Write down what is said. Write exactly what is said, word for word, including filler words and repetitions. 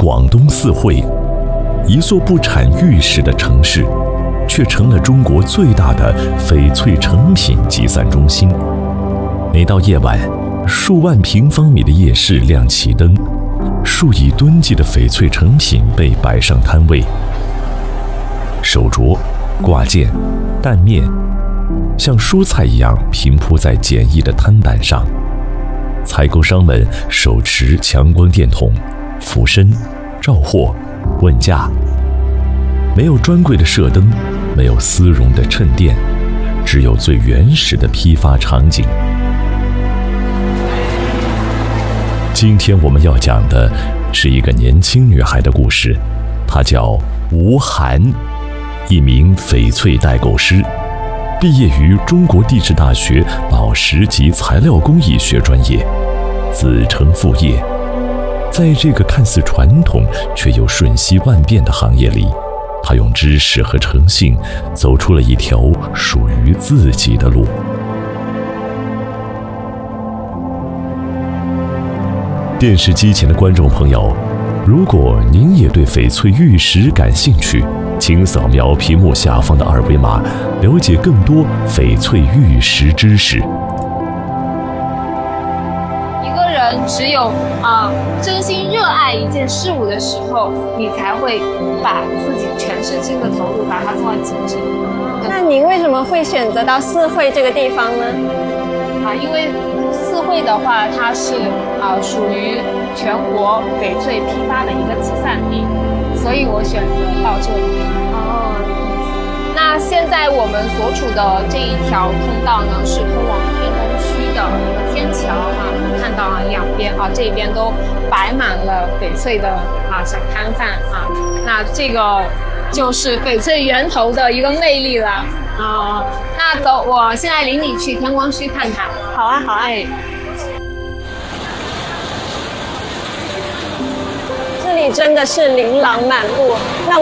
广东四会，一座不产玉石的城市，却成了中国最大的翡翠成品集散中心。每到夜晚，数万平方米的夜市亮起灯，数以吨计的翡翠成品被摆上摊位，手镯、挂件、蛋面像蔬菜一样平铺在简易的摊板上。采购商们手持强光电筒、俯身、照货、问价，没有专柜的射灯，没有丝绒的衬垫，只有最原始的批发场景。今天我们要讲的是一个年轻女孩的故事，她叫吴涵，一名翡翠代购师，毕业于中国地质大学宝石及材料工艺学专业，子承父业。在这个看似传统却又瞬息万变的行业里，她用知识和诚信走出了一条属于自己的路。电视机前的观众朋友，如果您也对翡翠玉石感兴趣，请扫描屏幕下方的二维码，了解更多翡翠玉石知识。 一个人只有啊、呃、真心热爱一件事物的时候，你才会把自己全身心的投入，把它做到极致。 那您为什么会选择到四会这个地方呢？ 啊，因为四会的话，它是啊、呃、属于全国翡翠批发的一个集散地，所以我选择到这里。 哦，那现在我们所处的这一条通道呢，是通往天宫区的一个天桥啊。看到啊，两边啊，这边都摆满了翡翠的啊小摊贩啊。那这个就是翡翠源头的一个魅力了啊。那走，我现在领你去天光墟看看。好啊，好啊。哎，这里真的是琳琅满目，让